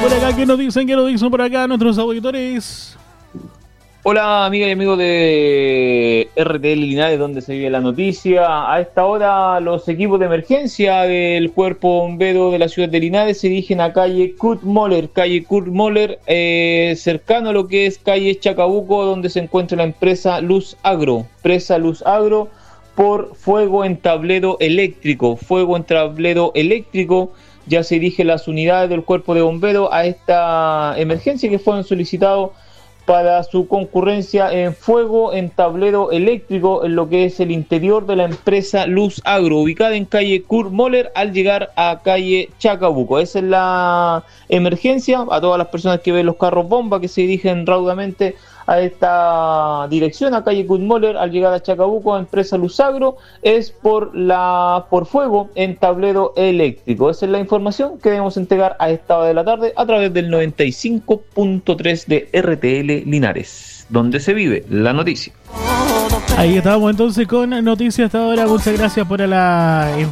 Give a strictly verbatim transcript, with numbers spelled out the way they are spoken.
Por acá, ¿qué nos dicen? ¿Qué nos dicen por acá nuestros auditores? Hola, amigas y amigos de R T L Linares, donde se vive la noticia. A esta hora, los equipos de emergencia del Cuerpo Bombero de la ciudad de Linares se dirigen a calle Kurt Moller, calle Kurt Moller, eh, cercano a lo que es calle Chacabuco, donde se encuentra la empresa Luz Agro, empresa Luz Agro, por fuego en tablero eléctrico, fuego en tablero eléctrico. Ya se dirigen las unidades del Cuerpo de Bomberos a esta emergencia que fueron solicitados para su concurrencia en fuego en tablero eléctrico en lo que es el interior de la empresa Luz Agro, ubicada en calle Kurt Moller al llegar a calle Chacabuco. Esa es la emergencia. A todas las personas que ven los carros bomba que se dirigen raudamente a esta dirección, a calle Kurt Moller al llegar a Chacabuco, a empresa Luz Agro, es por la por fuego en tablero eléctrico. Esa es la información que debemos entregar a esta hora de la tarde a través del noventa y cinco punto tres de R T L Linares, donde se vive la noticia. Ahí estamos entonces con noticias hasta ahora. Muchas gracias por la información.